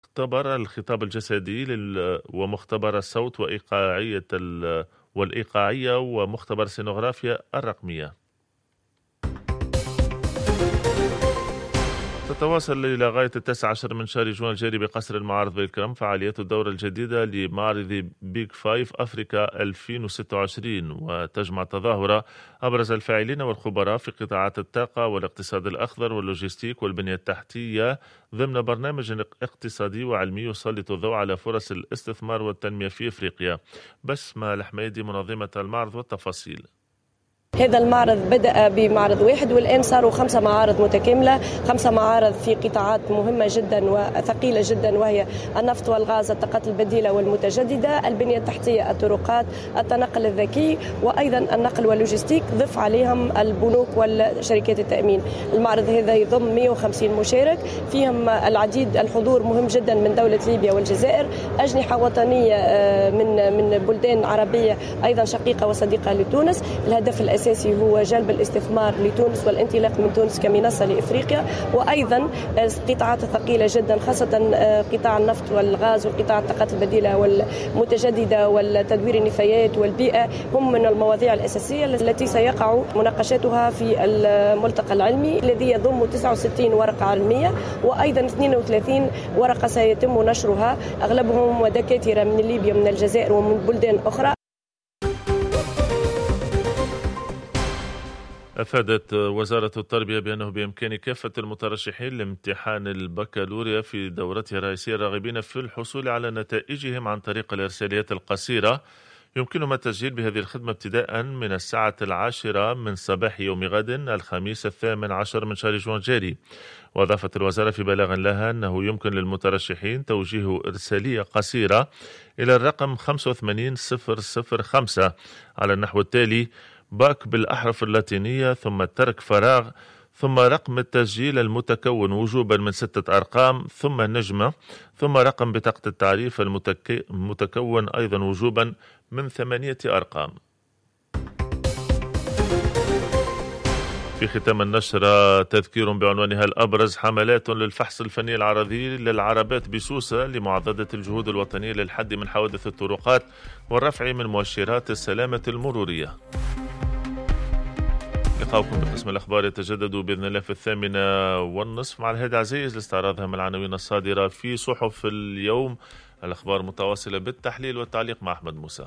مختبر الخطاب الجسدي ومختبر الصوت والإيقاعية ومختبر السينوغرافيا الرقمية. تتواصل إلى غاية 19 من شهر جوان الجاري بقصر المعارض بالكرم فعاليات الدورة الجديدة لمعرض بيج فايف أفريكا 2026، وتجمع تظاهرة أبرز الفاعلين والخبراء في قطاعات الطاقة والاقتصاد الأخضر واللوجستيك والبنية التحتية ضمن برنامج اقتصادي وعلمي يسلط الضوء على فرص الاستثمار والتنمية في إفريقيا. بسمة الحميدي منظمة المعرض والتفاصيل. هذا المعرض بدأ بمعرض واحد والآن صاروا 5 معارض متكاملة، 5 معارض في قطاعات مهمة جدا وثقيلة جدا، وهي النفط والغاز، الطاقات البديلة والمتجددة، البنية التحتية، الطرقات، التنقل الذكي، وأيضا النقل واللوجستيك، ضف عليهم البنوك والشركات التأمين. المعرض هذا يضم 150 مشارك، فيهم العديد الحضور مهم جدا من دولة ليبيا والجزائر، أجنحة وطنية من بلدان عربية أيضا شقيقة وصديقة لتونس. الهدف الأساسي هو جلب الاستثمار لتونس والانطلاق من تونس كمنصة لإفريقيا، وأيضا القطاعات الثقيلة جدا خاصة قطاع النفط والغاز وقطاع الطاقات البديلة والمتجددة والتدوير النفايات والبيئة هم من المواضيع الأساسية التي سيقع مناقشتها في الملتقى العلمي الذي يضم 69 ورقة علمية، وأيضا 32 ورقة سيتم نشرها، أغلبهم دكاترة من ليبيا من الجزائر ومن بلدان أخرى. أفادت وزارة التربية بأنه بإمكان كافة المترشحين لامتحان البكالوريا في دورتها الرئيسية الراغبين في الحصول على نتائجهم عن طريق الإرساليات القصيرة يمكنهم التسجيل بهذه الخدمة ابتداء من 10 من صباح يوم غد الخميس 18 من شهر جوان الجاري. وأضافت الوزارة في بلاغ لها أنه يمكن للمترشحين توجيه إرسالية قصيرة إلى الرقم 85005 على النحو التالي: باك بالأحرف اللاتينية، ثم ترك فراغ، ثم رقم التسجيل المتكون وجوبا من 6 أرقام، ثم نجمة، ثم رقم بطاقة التعريف المتكون أيضا وجوبا من 8 أرقام. في ختام النشرة تذكير بعنوانها الأبرز: حملات للفحص الفني العرضي للعربات بسوسة لمعضدة الجهود الوطنية للحد من حوادث الطرقات والرفع من مؤشرات السلامة المرورية. لقاؤكم بقسم الأخبار يتجدد بإذن الله في 8:30 مع الهادي عزيز لاستعراض أهم العناوين الصادرة في صحف اليوم. الأخبار متواصلة بالتحليل والتعليق مع أحمد موسى.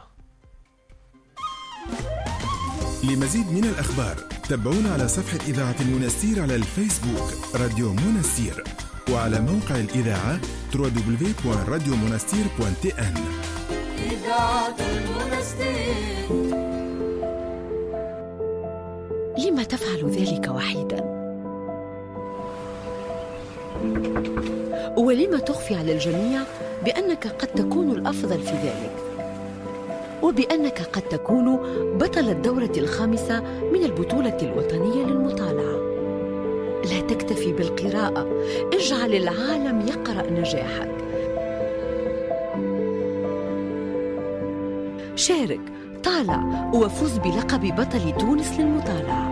لمزيد من الأخبار تابعونا على صفحة إذاعة المنستير على الفيسبوك راديو منستير، وعلى موقع الإذاعة www.radiomonastir.tn. إذاعة المنستير. لما تفعل ذلك وحيدا؟ ولما تخفي على الجميع بأنك قد تكون الأفضل في ذلك، وبأنك قد تكون بطل الدورة 5 من البطولة الوطنية للمطالعة؟ لا تكتفي بالقراءة، اجعل العالم يقرأ نجاحك. شارك، طالع، وفوز بلقب بطل تونس للمطالعة.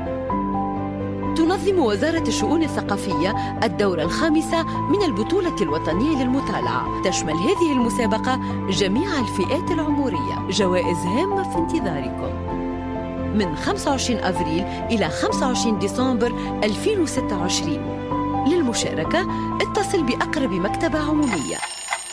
تنظم وزارة الشؤون الثقافية الدورة 5 من البطولة الوطنية للمطالعة. تشمل هذه المسابقة جميع الفئات العمرية. جوائز هامة في انتظاركم من 25 أفريل إلى 25 ديسمبر 2026. للمشاركة اتصل بأقرب مكتبة عمومية.